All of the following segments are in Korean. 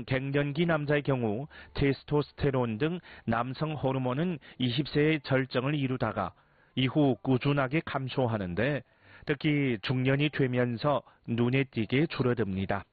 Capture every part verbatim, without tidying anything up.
보통 갱년기 남자의 경우 테스토스테론 등 남성 호르몬은 이십 세에 절정을 이루다가 이후 꾸준하게 감소하는데 특히 중년이 되면서 눈에 띄게 줄어듭니다.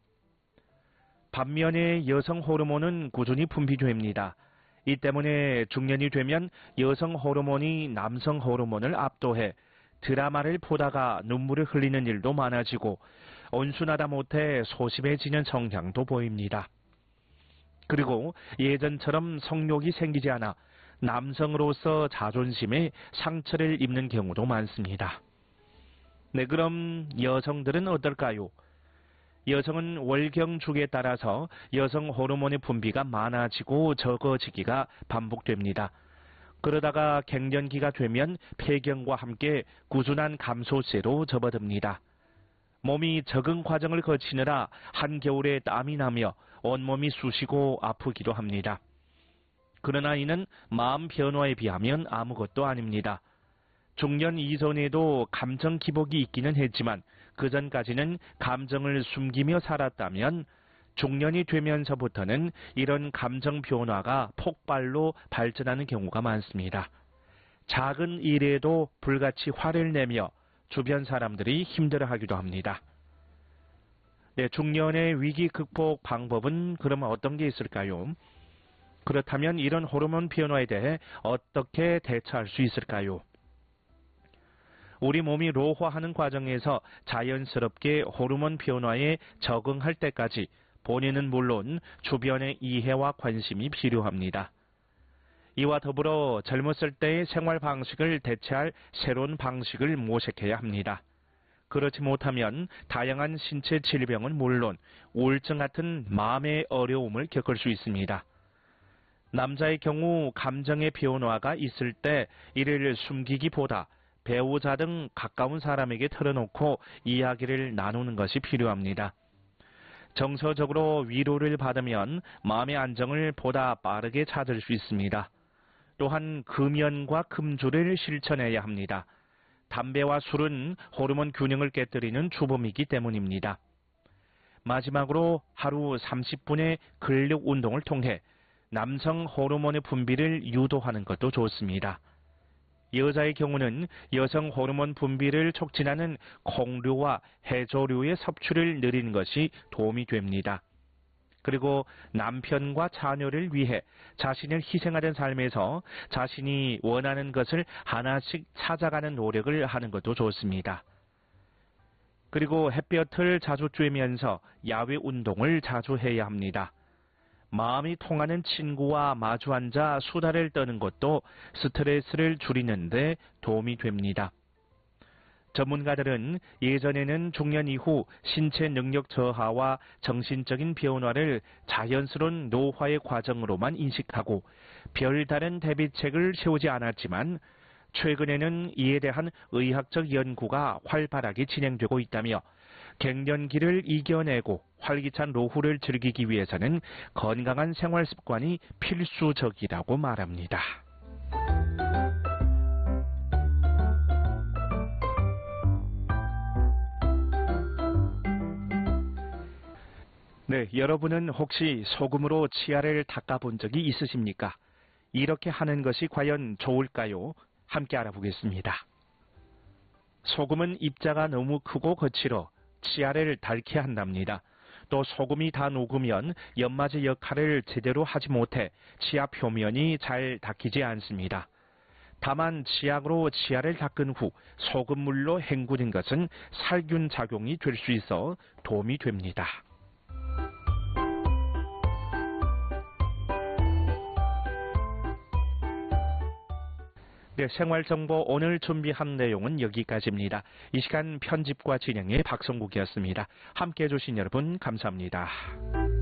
반면에 여성 호르몬은 꾸준히 분비됩니다. 이 때문에 중년이 되면 여성 호르몬이 남성 호르몬을 압도해 드라마를 보다가 눈물을 흘리는 일도 많아지고 온순하다 못해 소심해지는 성향도 보입니다. 그리고 예전처럼 성욕이 생기지 않아 남성으로서 자존심에 상처를 입는 경우도 많습니다. 네, 그럼 여성들은 어떨까요? 여성은 월경축에 따라서 여성 호르몬의 분비가 많아지고 적어지기가 반복됩니다. 그러다가 갱년기가 되면 폐경과 함께 꾸준한 감소세로 접어듭니다. 몸이 적응 과정을 거치느라 한겨울에 땀이 나며 온몸이 쑤시고 아프기도 합니다. 그러나 이는 마음 변화에 비하면 아무것도 아닙니다. 중년 이전에도 감정 기복이 있기는 했지만 그전까지는 감정을 숨기며 살았다면 중년이 되면서부터는 이런 감정 변화가 폭발로 발전하는 경우가 많습니다. 작은 일에도 불같이 화를 내며 주변 사람들이 힘들어하기도 합니다. 네, 중년의 위기 극복 방법은 그러면 어떤 게 있을까요? 그렇다면 이런 호르몬 변화에 대해 어떻게 대처할 수 있을까요? 우리 몸이 노화하는 과정에서 자연스럽게 호르몬 변화에 적응할 때까지 본인은 물론 주변의 이해와 관심이 필요합니다. 이와 더불어 젊었을 때의 생활 방식을 대체할 새로운 방식을 모색해야 합니다. 그렇지 못하면 다양한 신체 질병은 물론 우울증 같은 마음의 어려움을 겪을 수 있습니다. 남자의 경우 감정의 변화가 있을 때 이를 숨기기보다 배우자 등 가까운 사람에게 털어놓고 이야기를 나누는 것이 필요합니다. 정서적으로 위로를 받으면 마음의 안정을 보다 빠르게 찾을 수 있습니다. 또한 금연과 금주를 실천해야 합니다. 담배와 술은 호르몬 균형을 깨뜨리는 주범이기 때문입니다. 마지막으로 하루 삼십 분의 근력 운동을 통해 남성 호르몬의 분비를 유도하는 것도 좋습니다. 여자의 경우는 여성 호르몬 분비를 촉진하는 콩류와 해조류의 섭취를 늘리는 것이 도움이 됩니다. 그리고 남편과 자녀를 위해 자신을 희생하는 삶에서 자신이 원하는 것을 하나씩 찾아가는 노력을 하는 것도 좋습니다. 그리고 햇볕을 자주 쬐면서 야외 운동을 자주 해야 합니다. 마음이 통하는 친구와 마주 앉아 수다를 떠는 것도 스트레스를 줄이는 데 도움이 됩니다. 전문가들은 예전에는 중년 이후 신체 능력 저하와 정신적인 변화를 자연스러운 노화의 과정으로만 인식하고 별다른 대비책을 세우지 않았지만 최근에는 이에 대한 의학적 연구가 활발하게 진행되고 있다며 갱년기를 이겨내고 활기찬 노후를 즐기기 위해서는 건강한 생활 습관이 필수적이라고 말합니다. 네, 여러분은 혹시 소금으로 치아를 닦아본 적이 있으십니까? 이렇게 하는 것이 과연 좋을까요? 함께 알아보겠습니다. 소금은 입자가 너무 크고 거칠어 치아를 닳게 한답니다. 또 소금이 다 녹으면 연마제 역할을 제대로 하지 못해 치아 표면이 잘 닦이지 않습니다. 다만 치약으로 치아를 닦은 후 소금물로 헹구는 것은 살균 작용이 될 수 있어 도움이 됩니다. 네, 생활정보 오늘 준비한 내용은 여기까지입니다. 이 시간 편집과 진행의 박성국이었습니다. 함께해 주신 여러분 감사합니다.